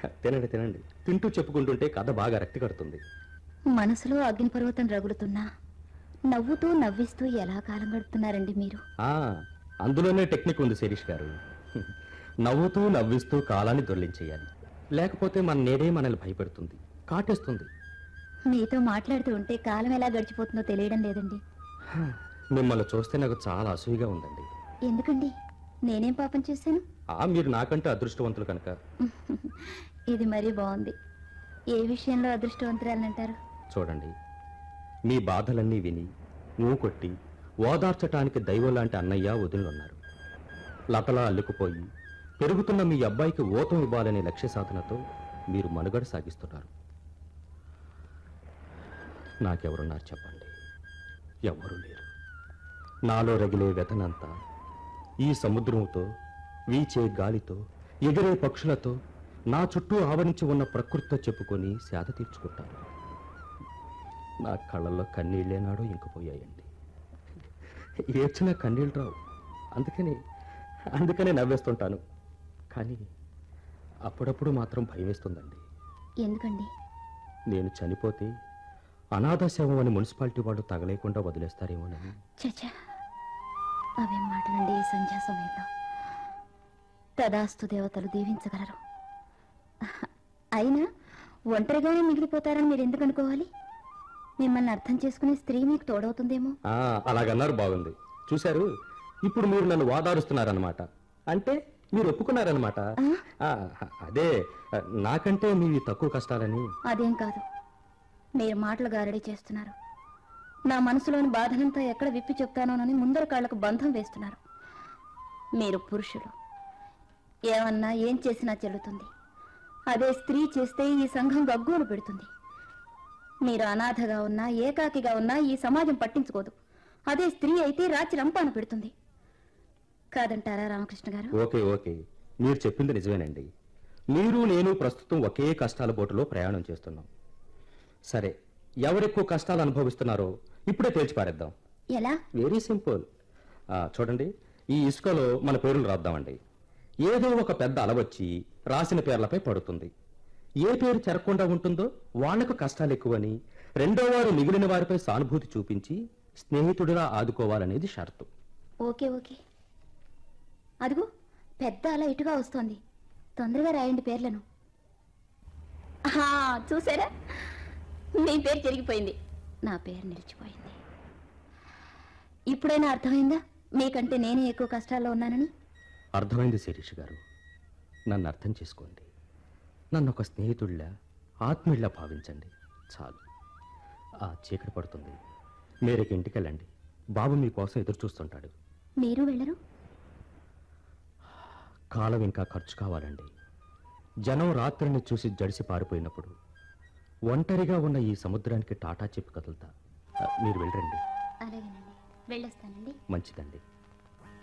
తినండి తినండి. తింటూ చెప్పుకుంటుంటే కథ బాగా రక్తి కడుతుంది. మనసులో అగ్నిపర్వతం రగులుతున్నా నవ్వుతూ నవ్విస్తూ ఎలా కాలం గడుపుతున్నారండి మీరు? అందులోనే టెక్నిక్ ఉంది శిరీష్ గారు. నవ్వుతూ నవ్విస్తూ కాలాన్ని దొర్లించేయాలి. లేకపోతే మన నేడే మనల్ని భయపెడుతుంది, కాటేస్తుంది. మీతో మాట్లాడుతూ ఉంటే కాలం ఎలా గడిచిపోతుందో తెలియడం లేదండి. మిమ్మల్ని చూస్తే నాకు చాలా అసూయగా ఉందండి. ఎందుకండి? నేనేం పాపం చేశాను? మీరు నాకంటే అదృష్టవంతులు కనుక. ఇది మరీ బాగుంది. ఏ విషయంలో అదృష్టవంతురాలంటారు? చూడండి, మీ బాధలన్నీ విని నువ్వు కొట్టి ఓదార్చటానికి దైవం లాంటి అన్నయ్య వదినులున్నారు. లతలా అల్లుకుపోయి పెరుగుతున్న మీ అబ్బాయికి ఓతం ఇవ్వాలనే లక్ష్య సాధనతో మీరు మనుగడ సాగిస్తున్నారు. నాకెవరున్నారు చెప్పండి? ఎవ్వరూ లేరు. నాలో రగిలే వ్యతనంతా ఈ సముద్రంతో, వీచే గాలితో, ఎగిరే పక్షులతో, నా చుట్టూ ఆవరించి ఉన్న ప్రకృతితో చెప్పుకొని సేద తీర్చుకుంటాను. నా కళ్ళల్లో కన్నీళ్ళేనాడో ఇంకిపోయాయండి. ఏడ్చిన కన్నీళ్ళు రావు. అందుకనే నవ్వేస్తుంటాను. కానీ అప్పుడప్పుడు మాత్రం భయం వేస్తుందండి. ఎందుకండి? నేను చనిపోతే అనాథ శవం అని మున్సిపాలిటీ వాళ్ళు తగలేకుండా వదిలేస్తారేమోనని. చచ్చా, అవేం మాటలండి ఈ సంధ్యా సమయంలో. తదాస్తు దేవతలు దీవించగలరు. అయినా ఒంటరిగానే మిగిలిపోతారని మీరు ఎందుకు అనుకోవాలి? మిమ్మల్ని అర్థం చేసుకునే స్త్రీ మీకు తోడవుతుందేమో. అలాగన్నారు, బాగుంది. చూశారు, ఇప్పుడు మీరు నన్ను వాదారుస్తున్నారన్నమాట. అంటే మీరు ఒప్పుకున్నారన్నమాట. అదే, నాకంటే మీవి తక్కువ కష్టాలని. అదేం కాదు, మీరు మాటలు గారడీ చేస్తున్నారు. నా మనసులోని బాధనంతా ఎక్కడ విప్పి చెప్తానోనని ముందర కాళ్లకు బంధం వేస్తున్నారు. మీరు పురుషులు, ఏమన్నా ఏం చేసినా చెల్లుతుంది. అదే స్త్రీ చేస్తే ఈ సంఘం గగ్గోలు పెడుతుంది. మీరు అనాథగా ఉన్నా, ఏకాకిగా ఉన్నా ఈ సమాజం పట్టించుకోదు. అదే స్త్రీ అయితే రాచి రంపాన పెడుతుంది. కాదంటారా రామకృష్ణ గారు? ఓకే ఓకే, మీరు చెప్పింది నిజమేనండి. మీరు నేను ప్రస్తుతం ఒకే కష్టాల బోటులో ప్రయాణం చేస్తున్నాం. సరే, ఎవరెక్కువ కష్టాలు అనుభవిస్తున్నారో ఇప్పుడే తేల్చి పారేద్దాం. ఎలా? Very simple. చూడండి, ఈ ఇసుకలో మన పేర్లు రాద్దామండి. ఏదో ఒక పెద్ద అలవచ్చి రాసిన పేర్లపై పడుతుంది. ఏ పేరు చెరకుండా ఉంటుందో వాళ్లకు కష్టాలు ఎక్కువని, రెండో వారు మిగిలిన వారిపై సానుభూతి చూపించి స్నేహితుడిలా ఆదుకోవాలనేది షరతు. ఓకే ఓకే, అదిగో పెద్ద అల ఇటుగా వస్తోంది. తొందరగా రాయండి పేర్లను. చూసారా, మీ పేరు జరిగిపోయింది, నా పేరు నిలిచిపోయింది. ఇప్పుడైనా అర్థమైందా మీకంటే నేనే ఎక్కువ కష్టాల్లో ఉన్నానని? అర్థమైంది శిరీష్ గారు. నన్ను అర్థం చేసుకోండి. నన్ను ఒక స్నేహితుడిలా, ఆత్మీయుడిలా భావించండి చాలు. చీకటి పడుతుంది, మీరేకి ఇంటికి వెళ్ళండి. బాబు మీకోసం ఎదురు చూస్తుంటాడు. మీరు వెళ్ళరు? కాలం ఇంకా ఖర్చు కావాలండి. జనం రాత్రిని చూసి జడిసి పారిపోయినప్పుడు ఒంటరిగా ఉన్న ఈ సముద్రానికి టాటా చెప్పి కదులుతా. మీరు వెళ్ళండి. అలాగేనండి, వెళ్ళొస్తానండి. మంచిదండి.